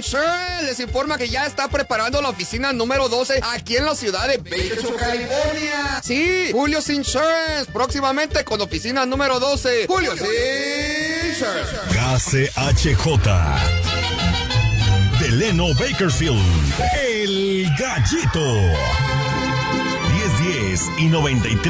Insurance les informa que ya está preparando la oficina número 12 aquí en la ciudad de Bakersfield, California. Sí, Julio's Insurance, próximamente con oficina número 12. Julio's Insurance. KCHJ Delano Bakersfield, El Gallito. 1010 y 93.7